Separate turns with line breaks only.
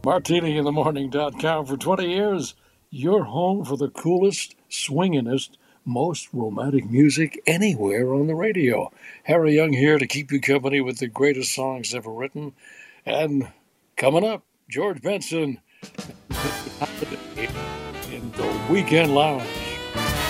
MartiniInTheMorning.com. For 20 years, your home for the coolest, swingingest, most romantic music anywhere on the radio. Harry Young here to keep you company with the greatest songs ever written. And coming up, George Benson in the Weekend Lounge.